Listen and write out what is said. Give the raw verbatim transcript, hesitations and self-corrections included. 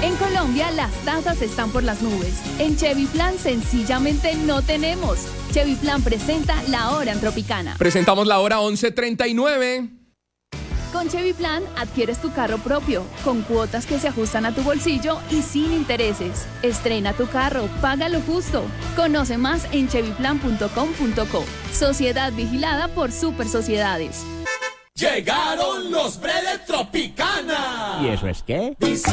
En Colombia las tasas están por las nubes. En Chevy Plan sencillamente no tenemos. Chevy Plan presenta La Hora en Tropicana. Presentamos la hora once treinta y nueve. Con Chevy Plan adquieres tu carro propio, con cuotas que se ajustan a tu bolsillo y sin intereses. Estrena tu carro, paga lo justo. Conoce más en chevy plan punto com punto co. Sociedad vigilada por Super Sociedades. Llegaron los Bredes Tropicana. ¿Y eso es qué?